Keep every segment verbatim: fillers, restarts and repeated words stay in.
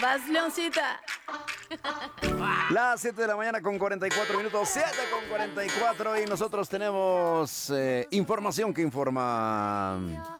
Vas, Leoncita. Las siete de la mañana con cuarenta y cuatro minutos, siete con cuarenta y cuatro, y nosotros tenemos eh, información que informa.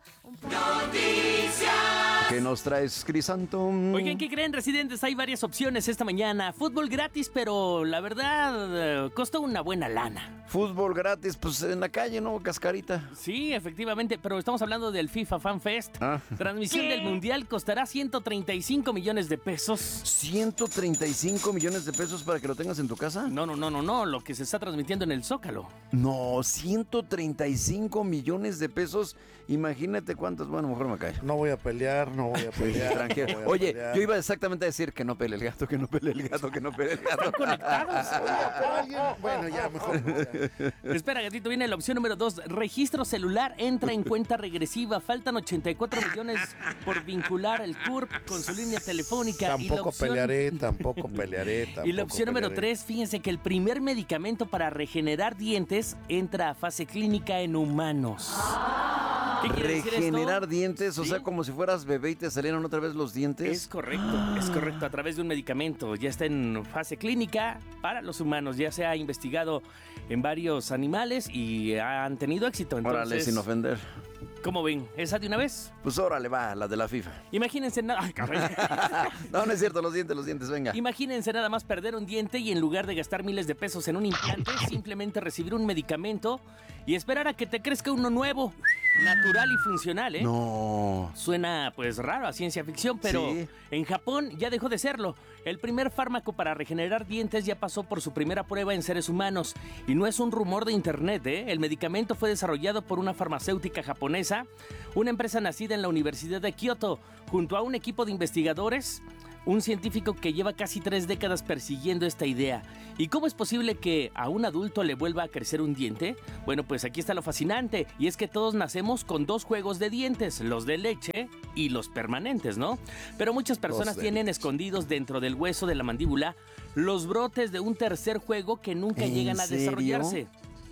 Noticias. ¿Qué nos traes, Crisanto? Oigan, ¿qué creen, residentes? Hay varias opciones esta mañana. Fútbol gratis, pero la verdad, eh, costó una buena lana. Fútbol gratis, pues en la calle, ¿no? Cascarita. Sí, efectivamente, pero estamos hablando del FIFA Fan Fest. Ah. Transmisión del Mundial costará ciento treinta y cinco millones de pesos. ¿ciento treinta y cinco millones de pesos para que lo tengas en tu casa? No, no, no, no, no, lo que se está transmitiendo en el Zócalo. No, ciento treinta y cinco millones de pesos. Imagínate cuántos. Bueno, mejor me callo. No voy a pelear, no voy a pelear. Tranquilo. no voy a Oye, pelear. yo iba exactamente a decir que no pele el gato, que no pele el gato, que no pele el gato. Conectados. Oye, pero alguien- Bueno, ya, mejor. no, ya. Espera, gatito, viene la opción número dos. Registro celular entra en cuenta regresiva. Faltan ochenta y cuatro millones por vincular el C U R P con su línea telefónica. y la Tampoco opción... pelearé, tampoco pelearé. Tampoco Y la opción número pelearé. tres, fíjense que el primer medicamento para regenerar dientes entra a fase clínica en humanos. ¿Qué quiere decir Regenerar esto? dientes, o Sí. sea, como si fueras bebé y te salieron otra vez los dientes. Es correcto, es correcto, a través de un medicamento. Ya está en fase clínica para los humanos. Ya se ha investigado en varios animales y han tenido éxito. Entonces, Órale, sin ofender. ¿cómo ven? ¿Esa de una vez? Pues órale, va, la de la FIFA. Imagínense nada... Ay, caray. No, no es cierto, los dientes, los dientes, venga. Imagínense nada más perder un diente y en lugar de gastar miles de pesos en un implante, simplemente recibir un medicamento y esperar a que te crezca uno nuevo, natural y funcional, ¿eh? No. Suena pues raro a ciencia ficción, pero Sí. en Japón ya dejó de serlo. El primer fármaco para regenerar dientes ya pasó por su primera prueba en seres humanos. Y no es un rumor de internet, ¿eh? El medicamento fue desarrollado por una farmacéutica japonesa, una empresa nacida en la Universidad de Kioto, junto a un equipo de investigadores, un científico que lleva casi tres décadas persiguiendo esta idea. ¿Y cómo es posible que a un adulto le vuelva a crecer un diente? Bueno, pues aquí está lo fascinante, y es que todos nacemos con dos juegos de dientes, los de leche y los permanentes, ¿no? Pero muchas personas de tienen leche. escondidos dentro del hueso de la mandíbula los brotes de un tercer juego que nunca ¿En llegan a serio? desarrollarse.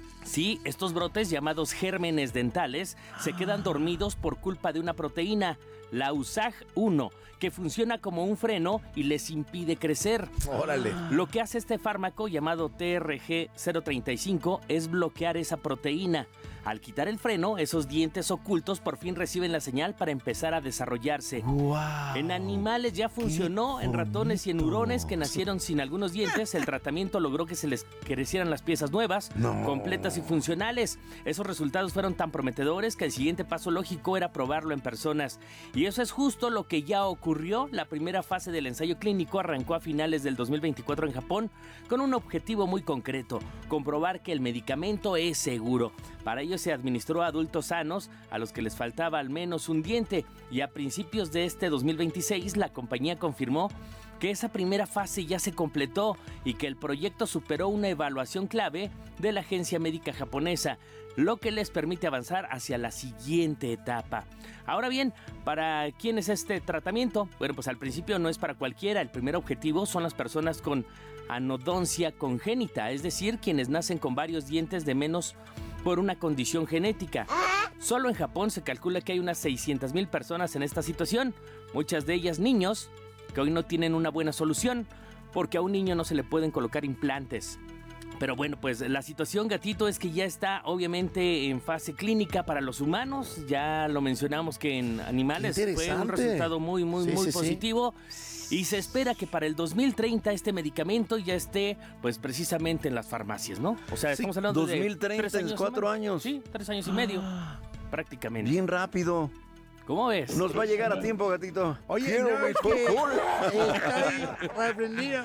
Sí, estos brotes llamados gérmenes dentales se quedan dormidos por culpa de una proteína, la U S A G uno, que funciona como un freno y les impide crecer. Órale. Lo que hace este fármaco llamado T R G cero treinta y cinco es bloquear esa proteína. Al quitar el freno, esos dientes ocultos por fin reciben la señal para empezar a desarrollarse. Wow. En animales ya funcionó, en ratones y en hurones que nacieron sin algunos dientes, el tratamiento logró que se les crecieran las piezas nuevas, No. completas y funcionales. Esos resultados fueron tan prometedores que el siguiente paso lógico era probarlo en personas. Y eso es justo lo que ya ocurrió. La primera fase del ensayo clínico arrancó a finales del dos mil veinticuatro en Japón con un objetivo muy concreto: comprobar que el medicamento es seguro. Para ello se administró a adultos sanos a los que les faltaba al menos un diente, y a principios de este dos mil veintiséis la compañía confirmó que esa primera fase ya se completó y que el proyecto superó una evaluación clave de la agencia médica japonesa, lo que les permite avanzar hacia la siguiente etapa. Ahora bien, ¿para quién es este tratamiento? Bueno, pues al principio no es para cualquiera. El primer objetivo son las personas con anodoncia congénita, es decir, quienes nacen con varios dientes de menos por una condición genética. Solo en Japón se calcula que hay unas seiscientas mil personas en esta situación, muchas de ellas niños, que hoy no tienen una buena solución, porque a un niño no se le pueden colocar implantes. Pero bueno, pues la situación, gatito, es que ya está obviamente en fase clínica para los humanos. Ya lo mencionamos que en animales fue un Interesante. resultado muy, muy, Sí, muy sí, sí. positivo. Y se espera que para el dos mil treinta este medicamento ya esté, pues precisamente en las farmacias, ¿no? O sea, Sí, estamos hablando de dos mil treinta, tres años en cuatro más. años. Sí, tres años y medio, prácticamente. Bien rápido. ¿Cómo ves? Nos va a llegar a tiempo, gatito. Oye, Quiero no, mi es que- Coca-Cola. Está ahí, aprendido.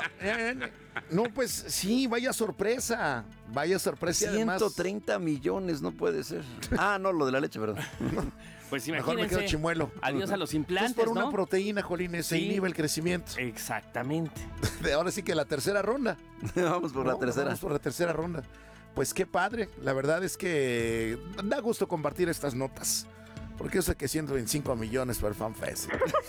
No, pues sí, vaya sorpresa. Vaya sorpresa. y además- ciento treinta millones, no puede ser. Ah, no, lo de la leche, perdón. Pues Mejor me imagínense. quedo chimuelo. Adiós a los Entonces, implantes, por una ¿no? proteína, Jolín, se Sí. inhibe el crecimiento. Exactamente. De ahora sí que la tercera ronda. Vamos por la No, tercera. Vamos por la tercera ronda. Pues qué padre. La verdad es que da gusto compartir estas notas. Porque eso de que ciento veinticinco millones para el FanFest.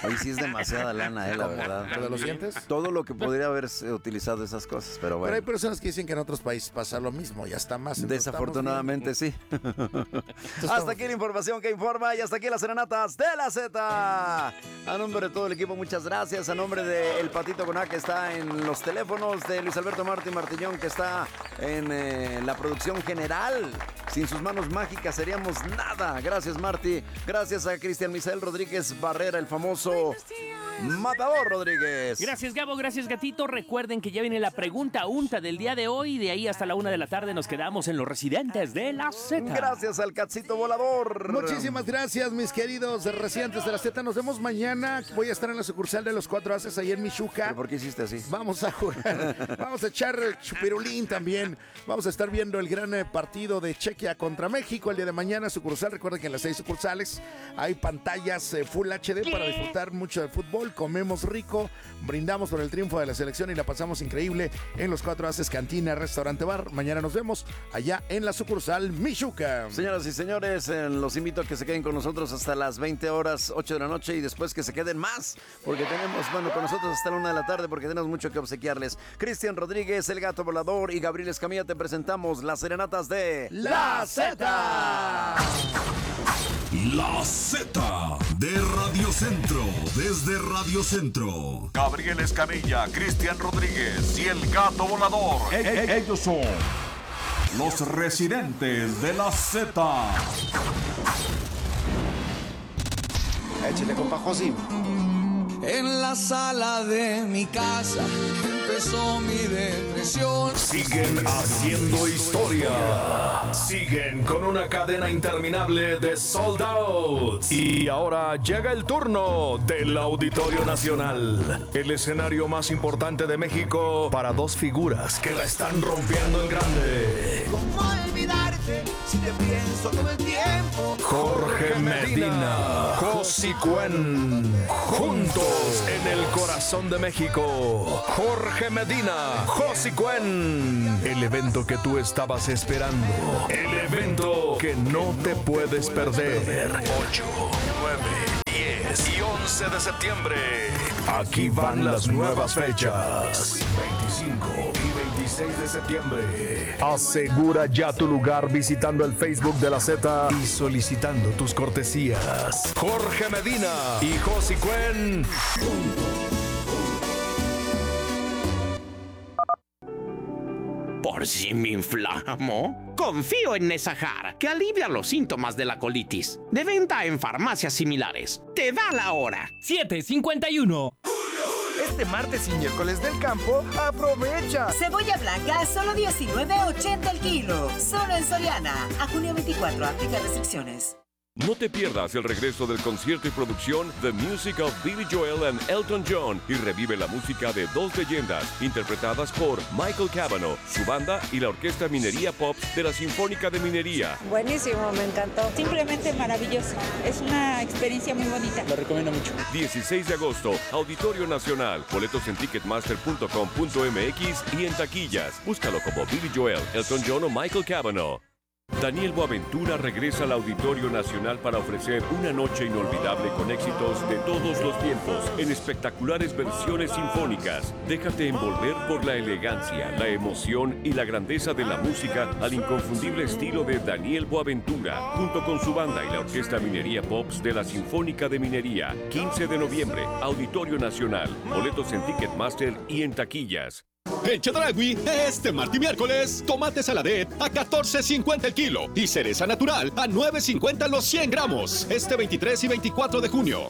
Ahí sí es demasiada lana, eh, la verdad. ¿Lo de los dientes? Todo lo que podría haberse utilizado esas cosas, pero bueno. Pero hay personas que dicen que en otros países pasa lo mismo, ya está más. Desafortunadamente sí. Hasta aquí la información que informa y hasta aquí las serenatas de la Z. A nombre de todo el equipo, muchas gracias. A nombre de El Patito Coná, que está en los teléfonos, de Luis Alberto Martín Martillón, que está en eh, la producción general. Sin sus manos mágicas seríamos nada. Gracias, Martí. Gracias a Cristian Misael Rodríguez Barrera, el famoso Matador Rodríguez. Gracias, Gabo. Gracias, Gatito. Recuerden que ya viene la pregunta unta del día de hoy. De ahí hasta la una de la tarde nos quedamos en Los Residentes de la Z. Gracias al Cachito Volador. Muchísimas gracias, mis queridos Residentes de la Z. Nos vemos mañana. Voy a estar en la sucursal de los Cuatro Haces ahí en Michuca. ¿Pero por qué hiciste así? Vamos a jugar. Vamos a echar el chupirulín también. Vamos a estar viendo el gran eh, partido de Chequia contra México el día de mañana. Sucursal. Recuerden que en las seis sucursales hay pantallas eh, Full H D para disfrutar mucho de fútbol. Comemos rico, brindamos por el triunfo de la selección y la pasamos increíble en los Cuatro Haces Cantina, Restaurante, Bar. Mañana nos vemos allá en la sucursal Michuca. Señoras y señores, eh, los invito a que se queden con nosotros hasta las veinte horas, ocho de la noche, y después que se queden más, porque tenemos, bueno, con nosotros hasta la una de la tarde, porque tenemos mucho que obsequiarles. Cristian Rodríguez, el Gato Volador y Gabriel Escamilla, te presentamos las serenatas de La Z. La Z de Radio Centro, desde Radio Centro. Gabriel Escamilla, Cristian Rodríguez y el Gato Volador. E- e- ellos son los Residentes de la Z. Échale, compa José. En la sala de mi casa empezó mi depresión. Siguen haciendo historia. Siguen con una cadena interminable de sold out. Y ahora llega el turno del Auditorio Nacional. El escenario más importante de México para dos figuras que la están rompiendo en grande. ¿Cómo olvidarte si te pienso todo el tiempo? Jorge Medina, Josi Cuen, juntos en el corazón de México. Jorge Medina, Josi Cuen, el evento que tú estabas esperando, el evento que no te puedes perder. ocho, nueve, diez y once de septiembre. Aquí van las nuevas fechas. veinticinco y veintiséis de septiembre. Asegura ya tu lugar visitando el Facebook de la Z y solicitando tus cortesías. Jorge Medina y Josi Cuen. Por si me inflamo, confío en Nesahar, que alivia los síntomas de la colitis. De venta en farmacias similares. Te da la hora. siete cincuenta y uno. Este martes y miércoles del campo, aprovecha. Cebolla blanca a solo diecinueve ochenta el kilo. Solo en Soriana. A junio veinticuatro, aplica restricciones. No te pierdas el regreso del concierto y producción The Music of Billy Joel and Elton John y revive la música de dos leyendas interpretadas por Michael Cavanaugh, su banda y la Orquesta Minería Pops de la Sinfónica de Minería. Buenísimo, me encantó. Simplemente maravilloso. Es una experiencia muy bonita. Lo recomiendo mucho. dieciséis de agosto, Auditorio Nacional. Boletos en ticketmaster punto com punto m x y en taquillas. Búscalo como Billy Joel, Elton John o Michael Cavanaugh. Daniel Boaventura regresa al Auditorio Nacional para ofrecer una noche inolvidable con éxitos de todos los tiempos en espectaculares versiones sinfónicas. Déjate envolver por la elegancia, la emoción y la grandeza de la música al inconfundible estilo de Daniel Boaventura, junto con su banda y la Orquesta Minería Pops de la Sinfónica de Minería. quince de noviembre, Auditorio Nacional. Boletos en Ticketmaster y en taquillas. En Chedraui, este martes y miércoles, tomate saladet a catorce cincuenta el kilo y cereza natural a nueve cincuenta los cien gramos. Este veintitrés y veinticuatro de junio.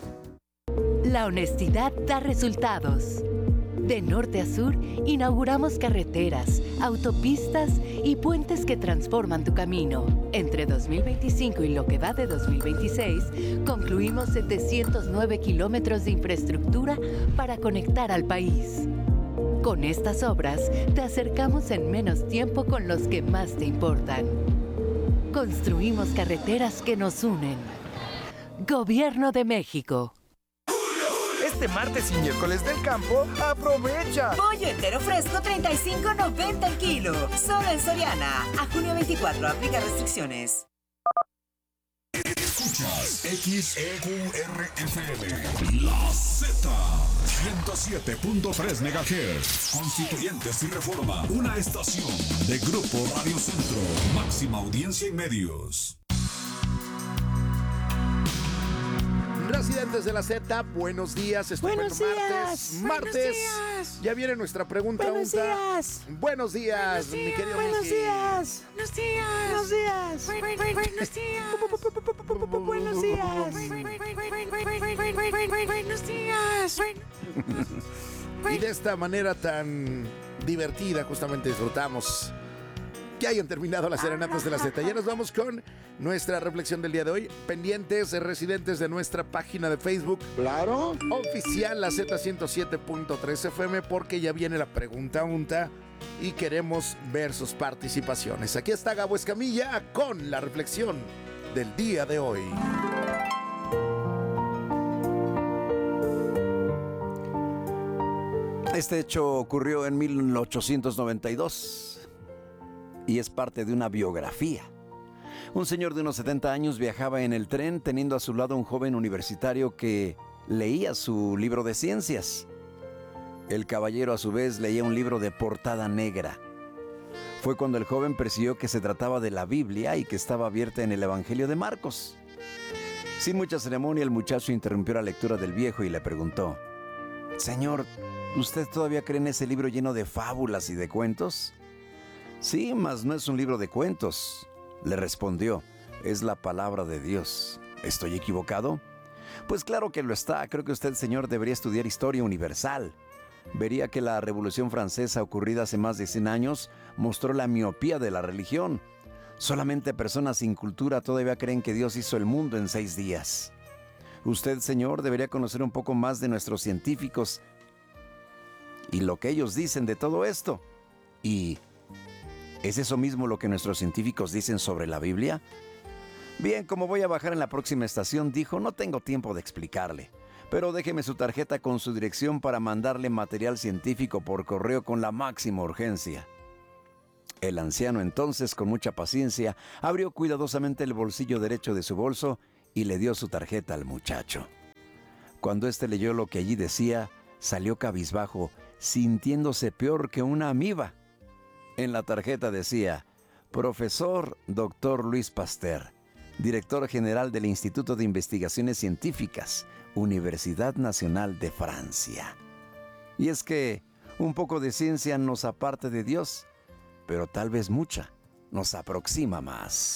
La honestidad da resultados. De norte a sur, inauguramos carreteras, autopistas y puentes que transforman tu camino. Entre dos mil veinticinco y lo que va de dos mil veintiséis, concluimos setecientos nueve kilómetros de infraestructura para conectar al país. Con estas obras, te acercamos en menos tiempo con los que más te importan. Construimos carreteras que nos unen. Gobierno de México. Este martes y miércoles del campo, aprovecha. Pollo entero fresco, treinta y cinco noventa el kilo. Solo en Soriana. A junio veinticuatro, aplica restricciones. Escuchas X E Q R F M, La Z, ciento siete punto tres megahertz. Constituyentes y Reforma, una estación de Grupo Radio Centro, máxima audiencia y medios. Residentes de la Z, buenos días. Estupendo Buenos martes. días. Martes. Buenos días. Ya viene nuestra pregunta. Buenos unta. días. Buenos días, Buenos mi días. querido Buenos Miki. días. Buenos días. Buenos días. Buenos días. Buenos días. Buenos días. Y de esta manera tan divertida justamente disfrutamos que hayan terminado las serenatas de la Z. Ya nos vamos con nuestra reflexión del día de hoy. Pendientes, residentes de nuestra página de Facebook. Claro. Oficial La Z ciento siete punto tres F M, porque ya viene la pregunta unta y queremos ver sus participaciones. Aquí está Gabo Escamilla con la reflexión del día de hoy. Este hecho ocurrió en mil ochocientos noventa y dos. Y es parte de una biografía. Un señor de unos setenta años viajaba en el tren teniendo a su lado un joven universitario que leía su libro de ciencias. El caballero a su vez leía un libro de portada negra. Fue cuando el joven percibió que se trataba de la Biblia y que estaba abierta en el Evangelio de Marcos. Sin mucha ceremonia, el muchacho interrumpió la lectura del viejo y le preguntó: «Señor, ¿usted todavía cree en ese libro lleno de fábulas y de cuentos?» «Sí, mas no es un libro de cuentos», le respondió. «Es la palabra de Dios. ¿Estoy equivocado?» «Pues claro que lo está. Creo que usted, señor, debería estudiar historia universal. Vería que la Revolución Francesa ocurrida hace más de cien años mostró la miopía de la religión. Solamente personas sin cultura todavía creen que Dios hizo el mundo en seis días. Usted, señor, debería conocer un poco más de nuestros científicos y lo que ellos dicen de todo esto. Y... ¿es eso mismo lo que nuestros científicos dicen sobre la Biblia?» «Bien, como voy a bajar en la próxima estación», dijo, «no tengo tiempo de explicarle. Pero déjeme su tarjeta con su dirección para mandarle material científico por correo con la máxima urgencia». El anciano entonces, con mucha paciencia, abrió cuidadosamente el bolsillo derecho de su bolso y le dio su tarjeta al muchacho. Cuando éste leyó lo que allí decía, salió cabizbajo, sintiéndose peor que una amiba. En la tarjeta decía: «Profesor doctor Luis Pasteur, director general del Instituto de Investigaciones Científicas, Universidad Nacional de Francia». Y es que un poco de ciencia nos aparta de Dios, pero tal vez mucha nos aproxima más.